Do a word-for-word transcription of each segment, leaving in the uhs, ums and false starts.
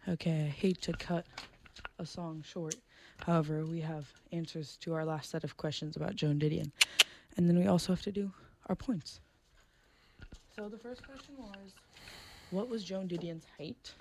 Okay, I hate to cut a song short. However, we have answers to our last set of questions about Joan Didion. And then we also have to do our points. So the first question was, what was Joan Didion's height?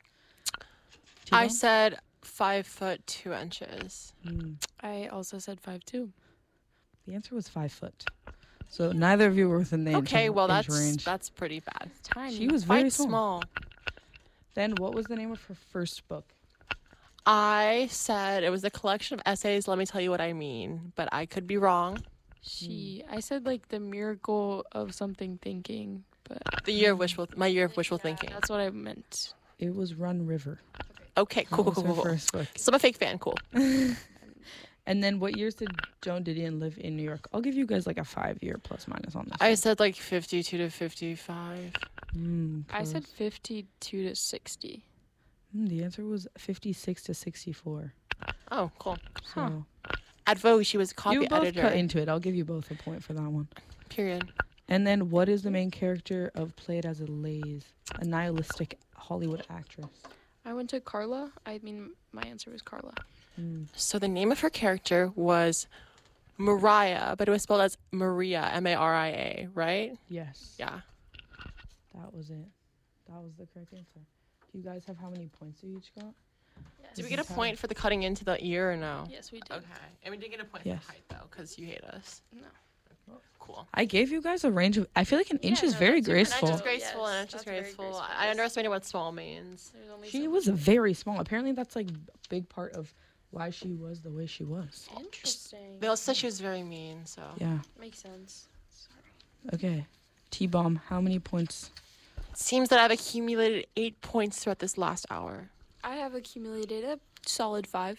I T-Bone? said five foot two inches. Mm, I also said five two. the answer was five foot. So neither of you were within the inch, Okay, well inch that's range. that's pretty bad. Tiny. She was very Quite small. small. Then what was the name of her first book? I said it was a collection of essays. Let me tell you what I mean, but I could be wrong. She. I said like the miracle of something thinking, but The year of wishful, my year of wishful yeah, thinking. that's what I meant. It was Run River. Okay, That cool, cool, was cool, her cool. cool. first book. So I'm a fake fan. Cool. And then what years did Joan Didion live in New York? I'll give you guys like a five year plus minus on this. I one. said like fifty-two to fifty-five. Mm, I said close. fifty-two to sixty. Mm, the answer was fifty-six to sixty-four. Oh, cool. So At Vogue, she was a copy you both editor. cut into it. I'll give you both a point for that one. Period. And then what is the main character of Play It As It Lays? A nihilistic Hollywood actress. I went to Carla. I mean, my answer was Carla. Mm. So the name of her character was Mariah, but it was spelled as Maria, M A R I A, right? Yes. Yeah. That was it. That was the correct answer. Do you guys have how many points you each got? Yes. Did we get a point for the cutting into the ear or no? Yes, we did. Okay. And we didn't get a point Yes. for height, though, because you hate us. No. Cool. I gave you guys a range of. I feel like an inch Yeah, is no, very that's super graceful. An inch nice. is graceful, Yes, an inch is that's very graceful. graceful. I I underestimated what small means. There's only She so was much. very small. Apparently, that's like a big part of why she was the way she was. Interesting. They also said she was very mean, so. Yeah. Makes sense. Okay. T-Bomb, how many points? It seems that I've accumulated eight points throughout this last hour. I have accumulated a solid five.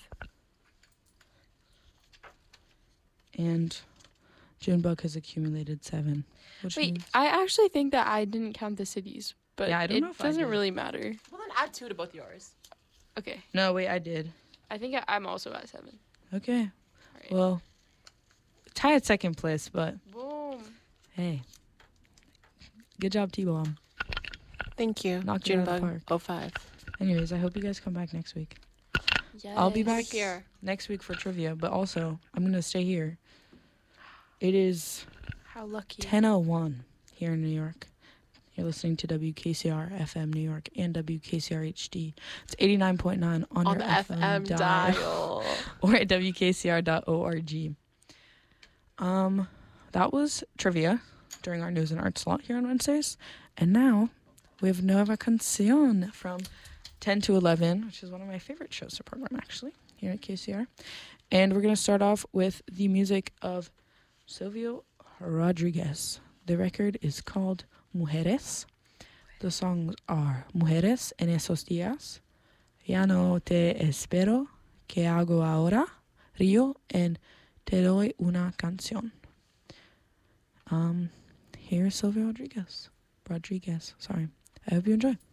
And Junebug has accumulated seven. Which Wait, means I actually think that I didn't count the cities, but Yeah, I don't it know if I doesn't did. really matter. Well, then add two to both yours. Okay, no, wait, I did. I think I, I'm also at seven. Okay. All right. Well, tie at second place, but Boom. hey, good job, T-Bomb. Thank you. Knocked it out of the Junebug park. oh five. Anyways, I hope you guys come back next week. Yes. I'll be back Here. next week for trivia, but also I'm gonna stay here. It is How lucky. ten oh one here in New York. You're listening to W K C R F M New York and W K C R H D. It's eighty-nine point nine on, On your the F M dial. or at W K C R dot org. Um, that was trivia during our news and art slot here on Wednesdays. And now we have Nueva Canción from ten to eleven, which is one of my favorite shows to program, actually, here at K C R. And we're going to start off with the music of Silvio Rodriguez. The record is called Mujeres. The songs are Mujeres en esos días, Ya no te espero, ¿Qué hago ahora? Río, and Te doy una canción. Um, here's Silvio Rodriguez. Rodriguez, sorry. I hope you enjoy.